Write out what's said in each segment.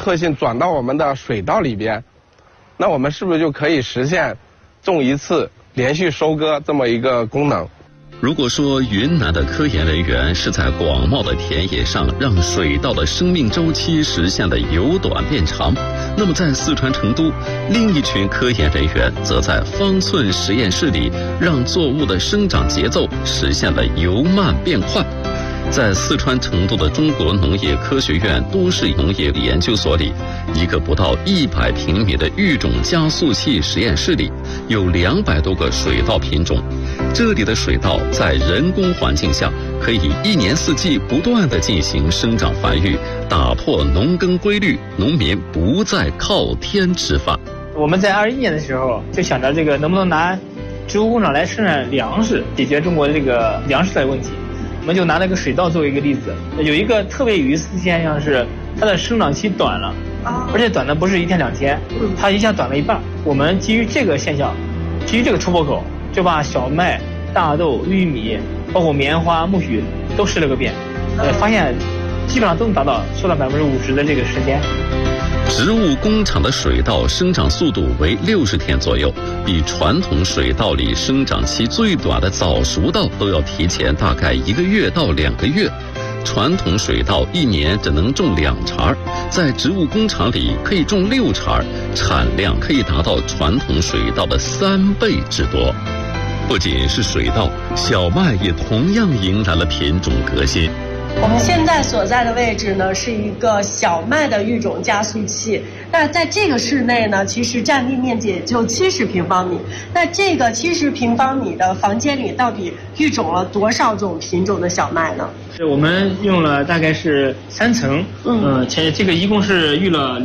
特性转到我们的水稻里边，那我们是不是就可以实现种一次连续收割这么一个功能？ 如果说云南的科研人员是在广袤的田野上让水稻的生命周期实现了由短变长，那么在四川成都，另一群科研人员则在方寸实验室里让作物的生长节奏实现了由慢变快。在四川成都的中国农业科学院都市农业研究所里，一个不到100平米的育种加速器实验室里，有200多个水稻品种。这里的水稻在人工环境下可以1年4季不断地进行生长繁育，打破农耕规律，农民不再靠天吃饭。 我们在21年的时候就想着这个能不能拿植物工厂来生产粮食，解决中国这个粮食的问题。我们就拿那个水稻作为一个例子，有一个特别有意思的现象是，它的生长期短了，而且短的不是1天2天，它一下短了一半。我们基于这个现象，基于这个突破口，就把小麦、大豆、玉米，包括棉花、苜蓿都试了个遍，发现基本上都能达到缩短50%的这个时间。 植物工厂的水稻生长速度为60天左右，比传统水稻里生长期最短的早熟稻都要提前大概1个月到2个月。传统水稻1年只能种2茬，在植物工厂里可以种6茬，产量可以达到传统水稻的3倍之多。不仅是水稻，小麦也同样迎来了品种革新。 我们现在所在的位置呢，是一个小麦的育种加速器。那在这个室内呢，其实占地面积也就70平方米。那这个70平方米的房间里，到底育种了多少种品种的小麦呢？ 我们用了大概是3层，这个一共是育了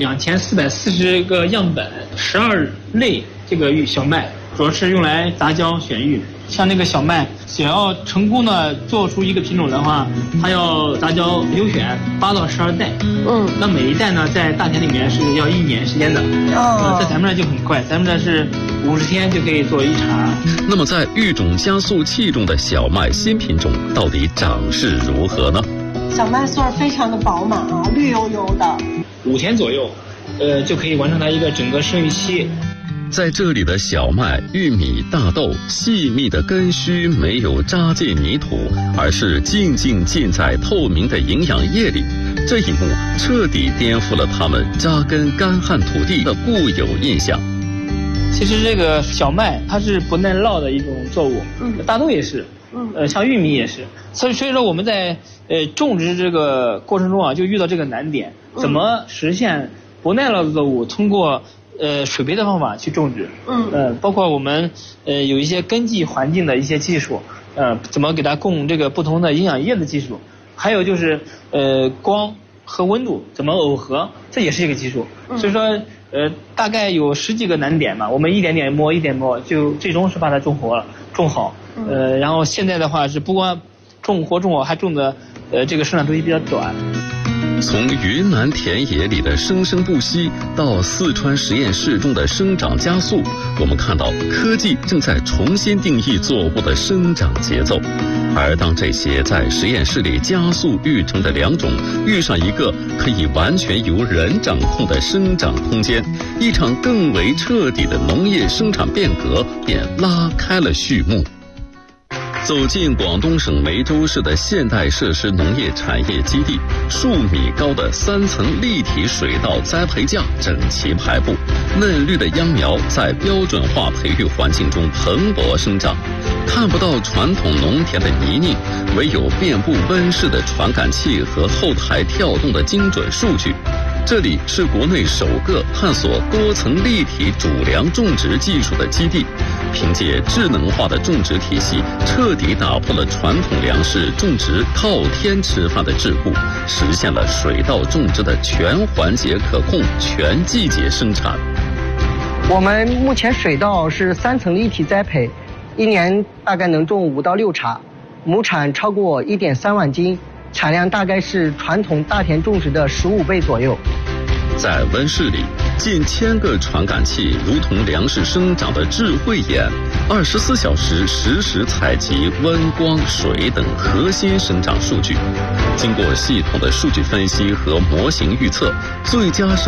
2440个样本，12类这个小麦，主要是用来杂交选育。像那个小麦，想要成功的做出一个品种的话，它要杂交优选8到12代。那每一代呢，在大田里面是要1年时间的。在咱们这就很快，咱们这是50天就可以做1茬。 那么在育种加速器中的小麦新品种到底长势如何呢？ 小麦穗非常的饱满啊，绿油油的。 5天左右，就可以完成它一个整个生育期。 在这里的小麦、玉米、大豆细密的根须没有扎进泥土，而是静静浸在透明的营养液里。这一幕彻底颠覆了它们扎根干旱土地的固有印象。 其实这个小麦它是不耐涝的一种作物，大豆也是，像玉米也是。所以说我们在种植这个过程中啊，就遇到这个难点，怎么实现不耐涝的作物通过水培的方法去种植，包括我们有一些根系环境的一些技术，怎么给它供这个不同的营养液的技术，还有就是光和温度怎么耦合，这也是一个技术。所以说大概有10几个难点嘛，我们一点点摸，就最终是把它种活了，种好。然后现在的话是不光种活种好，还种的这个生长周期比较短。 从云南田野里的生生不息到四川实验室中的生长加速，我们看到科技正在重新定义作物的生长节奏。而当这些在实验室里加速育成的良种遇上一个可以完全由人掌控的生长空间，一场更为彻底的农业生产变革便拉开了序幕。走进广东省梅州市的现代设施农业产业基地，数米高的3层立体水稻栽培架整齐排布，嫩绿的秧苗在标准化培育环境中蓬勃生长。看不到传统农田的泥泞，唯有遍布温室的传感器和后台跳动的精准数据。这里是国内首个探索多层立体主粮种植技术的基地，凭借智能化的种植体系，彻底打破了传统粮食种植靠天吃饭的桎梏，实现了水稻种植的全环节可控、全季节生产。 我们目前水稻是3层立体栽培，1年大概能种5到6茬，亩产超过1.3万斤，产量大概是传统大田种植的15倍左右。 在温室里，近1000个传感器如同粮食生长的智慧眼，24小时实时采集温、光、水等核心生长数据。经过系统的数据分析和模型预测，最佳生